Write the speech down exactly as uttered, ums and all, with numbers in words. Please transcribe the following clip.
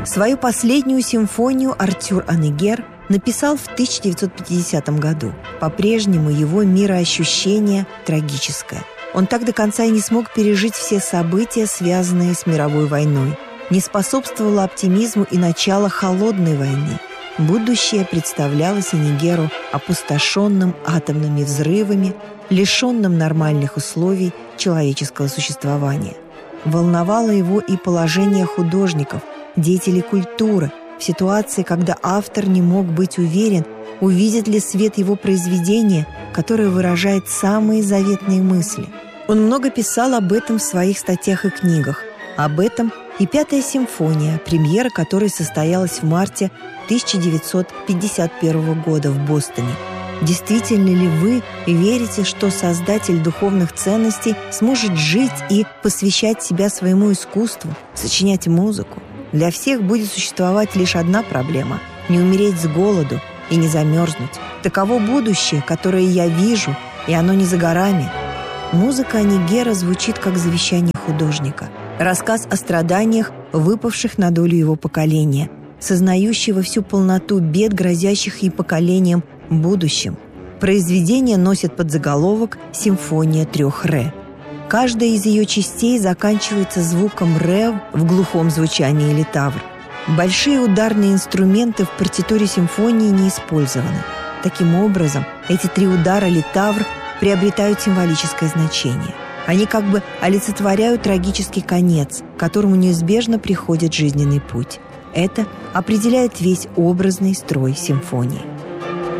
Свою последнюю симфонию Артур Анегер написал в тысяча девятьсот пятидесятом году. По-прежнему его мироощущение трагическое. Он так до конца и не смог пережить все события, связанные с мировой войной. Не способствовало оптимизму и начало холодной войны. Будущее представлялось Анегеру опустошенным атомными взрывами, лишенным нормальных условий человеческого существования. Волновало его и положение художников, деятелей культуры, в ситуации, когда автор не мог быть уверен, увидит ли свет его произведения, которое выражает самые заветные мысли. Он много писал об этом в своих статьях и книгах. Об этом и «Пятая симфония», премьера которой состоялась в марте тысяча девятьсот пятьдесят первого года в Бостоне. Действительно ли вы верите, что создатель духовных ценностей сможет жить и посвящать себя своему искусству, сочинять музыку? Для всех будет существовать лишь одна проблема – не умереть с голоду и не замерзнуть. Таково будущее, которое я вижу, и оно не за горами. Музыка Анегера звучит как завещание художника. Рассказ о страданиях, выпавших на долю его поколения, сознающего всю полноту бед, грозящих и поколениям в будущем. Произведение носит подзаголовок «Симфония трех ре». Каждая из ее частей заканчивается звуком «ре» в глухом звучании литавр. Большие ударные инструменты в партитуре симфонии не использованы. Таким образом, эти три удара литавр приобретают символическое значение. Они как бы олицетворяют трагический конец, к которому неизбежно приходит жизненный путь. Это определяет весь образный строй симфонии.